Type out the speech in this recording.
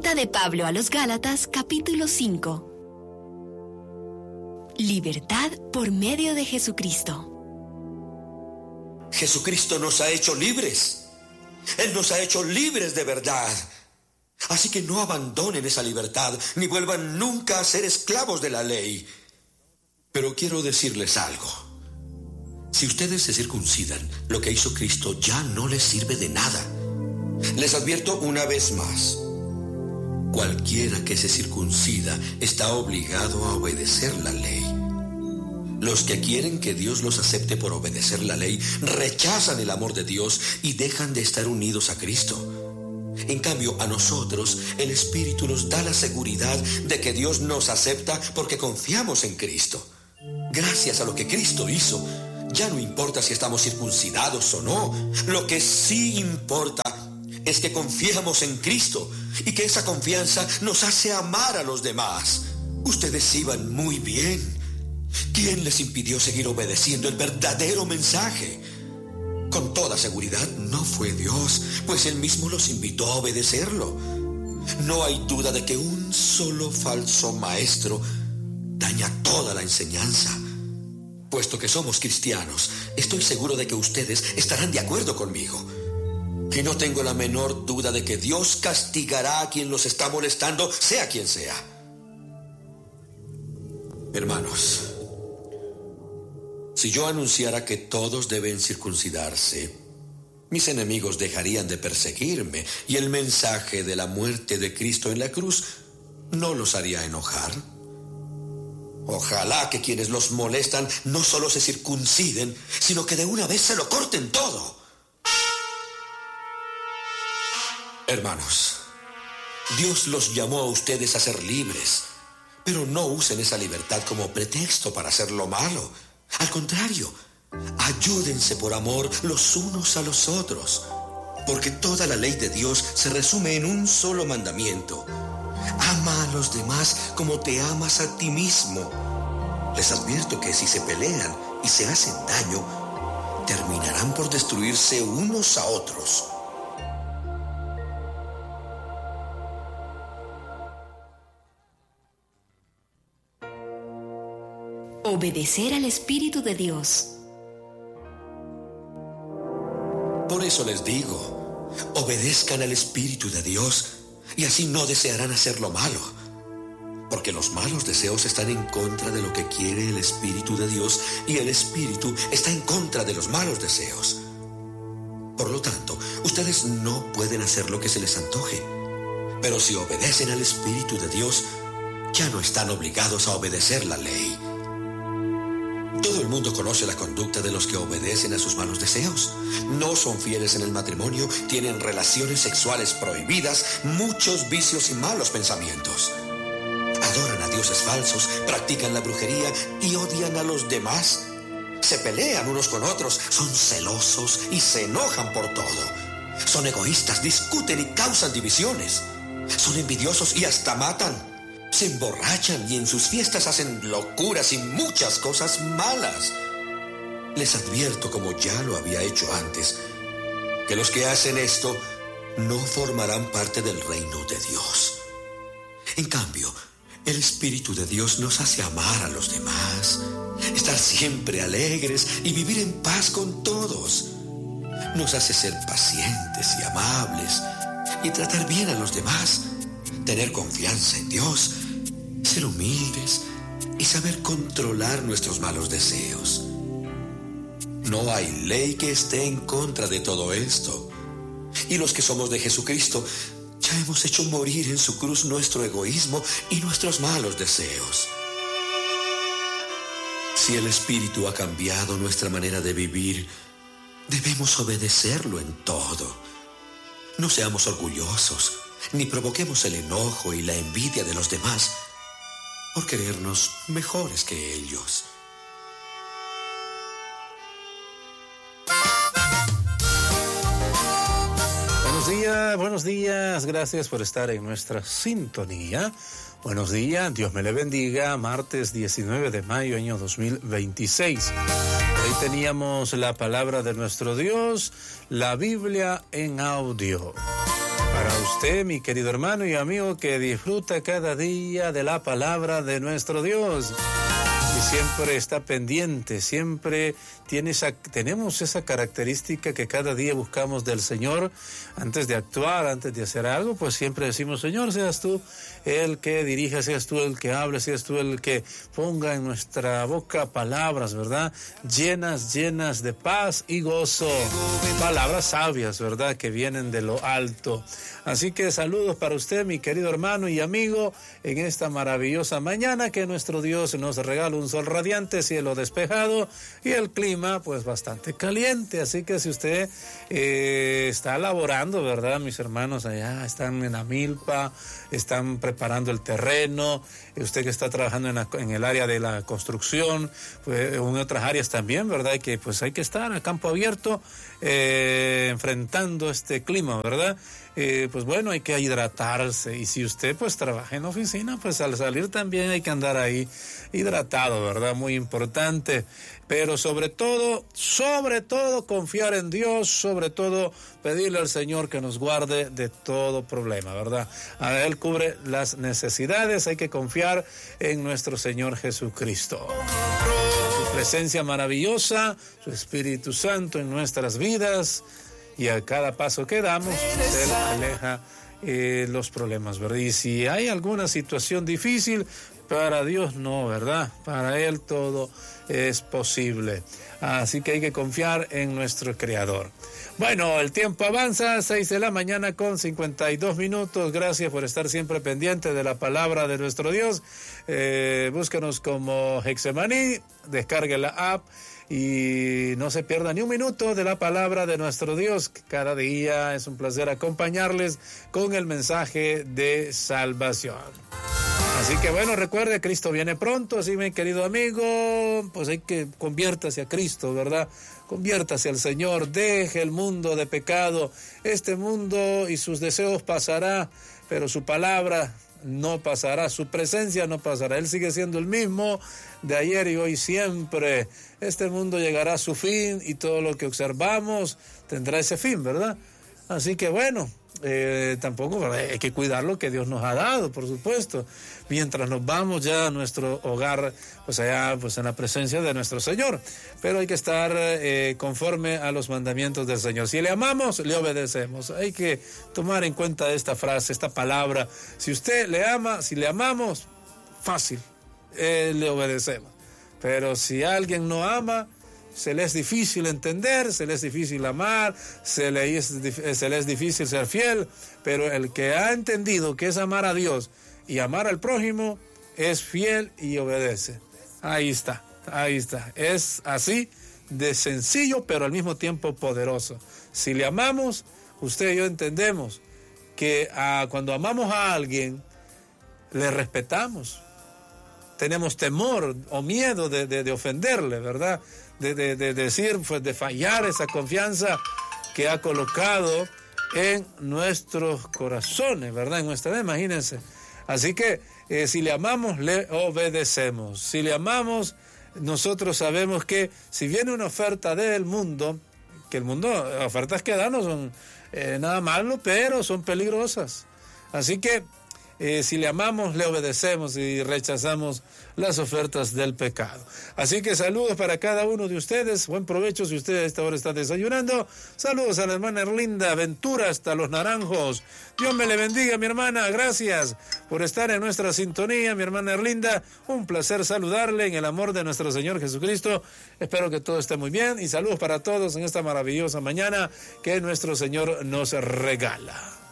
Carta de Pablo a los Gálatas, capítulo 5. Libertad por medio de Jesucristo. Jesucristo nos ha hecho libres. Él nos ha hecho libres de verdad. Así que no abandonen esa libertad, ni vuelvan nunca a ser esclavos de la ley. Pero quiero decirles algo. Si ustedes se circuncidan, lo que hizo Cristo ya no les sirve de nada. Les advierto una vez más. Cualquiera que se circuncida está obligado a obedecer la ley. Los que quieren que Dios los acepte por obedecer la ley rechazan el amor de Dios y dejan de estar unidos a Cristo. En cambio, a nosotros, el Espíritu nos da la seguridad de que Dios nos acepta porque confiamos en Cristo. Gracias a lo que Cristo hizo, ya no importa si estamos circuncidados o no. Lo que sí importa es que confiamos en Cristo y que esa confianza nos hace amar a los demás. Ustedes iban muy bien. ¿Quién les impidió seguir obedeciendo el verdadero mensaje? Con toda seguridad no fue Dios, pues Él mismo los invitó a obedecerlo. No hay duda de que un solo falso maestro daña toda la enseñanza. Puesto que somos cristianos, estoy seguro de que ustedes estarán de acuerdo conmigo. Y no tengo la menor duda de que Dios castigará a quien los está molestando, sea quien sea. Hermanos, si yo anunciara que todos deben circuncidarse, mis enemigos dejarían de perseguirme y el mensaje de la muerte de Cristo en la cruz no los haría enojar. Ojalá que quienes los molestan no solo se circunciden, sino que de una vez se lo corten todo. Hermanos, Dios los llamó a ustedes a ser libres, pero no usen esa libertad como pretexto para hacer lo malo. Al contrario, ayúdense por amor los unos a los otros, porque toda la ley de Dios se resume en un solo mandamiento: ama a los demás como te amas a ti mismo. Les advierto que si se pelean y se hacen daño, terminarán por destruirse unos a otros. Obedecer al Espíritu de Dios. Por eso les digo, obedezcan al Espíritu de Dios y así no desearán hacer lo malo. Porque los malos deseos están en contra de lo que quiere el Espíritu de Dios y el Espíritu está en contra de los malos deseos. Por lo tanto, ustedes no pueden hacer lo que se les antoje. Pero si obedecen al Espíritu de Dios, ya no están obligados a obedecer la ley. Todo el mundo conoce la conducta de los que obedecen a sus malos deseos. No son fieles en el matrimonio, tienen relaciones sexuales prohibidas, muchos vicios y malos pensamientos. Adoran a dioses falsos, practican la brujería y odian a los demás. Se pelean unos con otros, son celosos y se enojan por todo. Son egoístas, discuten y causan divisiones. Son envidiosos y hasta matan. Se emborrachan y en sus fiestas hacen locuras y muchas cosas malas. Les advierto, como ya lo había hecho antes, que los que hacen esto no formarán parte del reino de Dios. En cambio, el Espíritu de Dios nos hace amar a los demás, estar siempre alegres y vivir en paz con todos. Nos hace ser pacientes y amables y tratar bien a los demás, tener confianza en Dios, ser humildes y saber controlar nuestros malos deseos. No hay ley que esté en contra de todo esto. Y los que somos de Jesucristo ya hemos hecho morir en su cruz nuestro egoísmo y nuestros malos deseos. Si el Espíritu ha cambiado nuestra manera de vivir, debemos obedecerlo en todo. No seamos orgullosos, ni provoquemos el enojo y la envidia de los demás por creernos mejores que ellos. Buenos días, gracias por estar en nuestra sintonía. Buenos días, Dios me le bendiga. Martes 19 de mayo, año 2026. Hoy teníamos la palabra de nuestro Dios, la Biblia en audio. Para usted, mi querido hermano y amigo, que disfruta cada día de la palabra de nuestro Dios. Y siempre está pendiente, siempre tenemos esa característica que cada día buscamos del Señor. Antes de actuar, antes de hacer algo, pues siempre decimos: Señor, seas tú el que dirija, seas tú el que hable, seas tú el que ponga en nuestra boca palabras, ¿verdad? Llenas de paz y gozo. Palabras sabias, ¿verdad? Que vienen de lo alto. Así que saludos para usted, mi querido hermano y amigo, en esta maravillosa mañana que nuestro Dios nos regala un sol radiante, cielo despejado y el clima pues bastante caliente. Así que si usted está laborando, ¿verdad? Mis hermanos allá están en la milpa, están preparando el terreno, usted que está trabajando en el área de la construcción, pues en otras áreas también, ¿verdad? Y que pues hay que estar a campo abierto enfrentando este clima, ¿verdad? Pues bueno, hay que hidratarse, y si usted pues trabaja en oficina, pues al salir también hay que andar ahí hidratado, ¿verdad? Muy importante, pero sobre todo confiar en Dios, sobre todo pedirle al Señor que nos guarde de todo problema, ¿verdad? A Él cubre las necesidades, hay que confiar en nuestro Señor Jesucristo. Su presencia maravillosa, su Espíritu Santo en nuestras vidas, y a cada paso que damos, Él aleja los problemas, ¿verdad? Y si hay alguna situación difícil, para Dios no, ¿verdad? Para Él todo es posible. Así que hay que confiar en nuestro Creador. Bueno, el tiempo avanza, 6 de la mañana con 52 minutos. Gracias por estar siempre pendiente de la palabra de nuestro Dios. Búsquenos como Hexemaní, descargue la app y no se pierda ni un minuto de la palabra de nuestro Dios. Cada día es un placer acompañarles con el mensaje de salvación. Así que bueno, recuerde, Cristo viene pronto, así mi querido amigo, pues hay que conviértase a Cristo, ¿verdad? Conviértase al Señor, deje el mundo de pecado. Este mundo y sus deseos pasará, pero su palabra no pasará, su presencia no pasará. Él sigue siendo el mismo de ayer y hoy siempre. Este mundo llegará a su fin y todo lo que observamos tendrá ese fin, ¿verdad? Así que bueno, tampoco, ¿verdad? Hay que cuidar lo que Dios nos ha dado, por supuesto, mientras nos vamos ya a nuestro hogar, pues allá pues en la presencia de nuestro Señor, pero hay que estar conforme a los mandamientos del Señor. Si le amamos, le obedecemos. Hay que tomar en cuenta esta frase, esta palabra: si usted le ama, si le amamos, fácil, le obedecemos. Pero si alguien no ama, se le es difícil entender, se le es difícil amar, se le es difícil ser fiel, pero el que ha entendido que es amar a Dios y amar al prójimo, es fiel y obedece. Ahí está. Es así de sencillo, pero al mismo tiempo poderoso. Si le amamos, usted y yo entendemos que cuando amamos a alguien, le respetamos. Tenemos temor o miedo de ofenderle, ¿verdad? De decir, pues de fallar esa confianza que ha colocado en nuestros corazones, ¿verdad? En nuestra vida, imagínense. Así que si le amamos, le obedecemos. Si le amamos, nosotros sabemos que si viene una oferta del mundo, que el mundo, ofertas que da no son nada malo, pero son peligrosas. Así que si le amamos, le obedecemos y rechazamos las ofertas del pecado. Así que saludos para cada uno de ustedes. Buen provecho si usted a esta hora está desayunando. Saludos a la hermana Erlinda Ventura hasta Los Naranjos. Dios me le bendiga, mi hermana. Gracias por estar en nuestra sintonía, mi hermana Erlinda. Un placer saludarle en el amor de nuestro Señor Jesucristo. Espero que todo esté muy bien y saludos para todos en esta maravillosa mañana que nuestro Señor nos regala.